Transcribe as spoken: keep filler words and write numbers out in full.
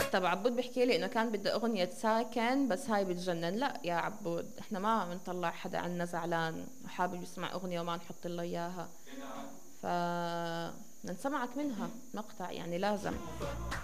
طب عبود بيحكي لي انه كان بده اغنية ساكن بس هاي بتجنن. لا يا عبود، احنا ما عم نطلع حدا عنا زعلان وحابب يسمع اغنية وما نحط له اياها، ف نسمعك منها مقطع يعني لازم.